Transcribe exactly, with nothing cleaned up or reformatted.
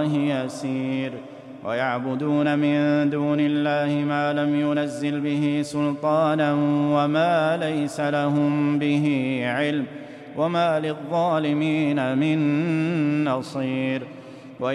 يسير ويعبدون من دون الله ما لم ينزل به سلطانا وما ليس لهم به علم وما للظالمين من نصير.